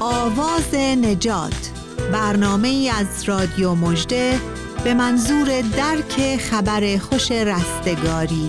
آواز نجات، برنامه‌ای از رادیو مژده به منظور درک خبر خوش رستگاری.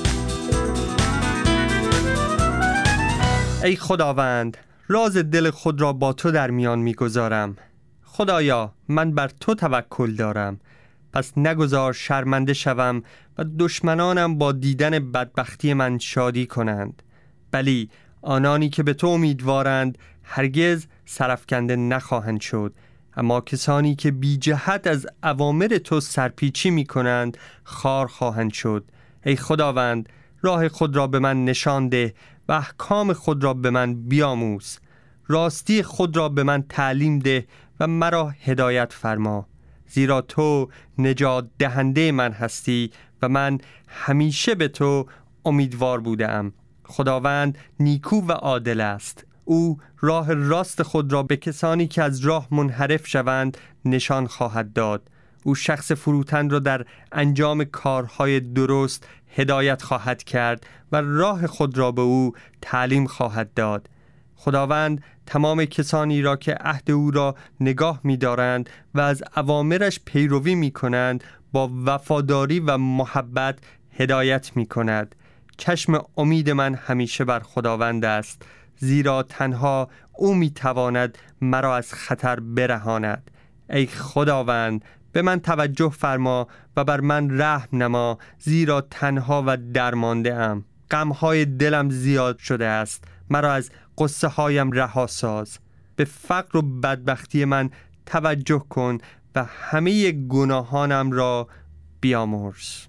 ای خداوند، راز دل خود را با تو در میان می‌گذارم. خدایا، من بر تو توکل دارم، پس نگذار شرمنده شوم و دشمنانم با دیدن بدبختی من شادی کنند. بلی، آنانی که به تو امیدوارند هرگز سرافکنده نخواهند شد، اما کسانی که بی جهت از اوامر تو سرپیچی می کنند خار خواهند شد. ای خداوند، راه خود را به من نشان ده و احکام خود را به من بیاموز. راستی خود را به من تعلیم ده و مرا هدایت فرما، زیرا تو نجات دهنده من هستی و من همیشه به تو امیدوار بودم. خداوند نیکو و عادل است. او راه راست خود را به کسانی که از راه منحرف شوند نشان خواهد داد. او شخص فروتن را در انجام کارهای درست هدایت خواهد کرد و راه خود را به او تعلیم خواهد داد. خداوند تمام کسانی را که عهد او را نگاه می دارند و از اوامرش پیروی می کنند با وفاداری و محبت هدایت می کند. چشم امید من همیشه بر خداوند است، زیرا تنها او می تواند مرا از خطر برهاند. ای خداوند، به من توجه فرما و بر من رحم نما، زیرا تنها و درمانده ام. غمهای دلم زیاد شده است، مرا از قصه هایم رها ساز. به فقر و بدبختی من توجه کن و همه گناهانم را بیامرز.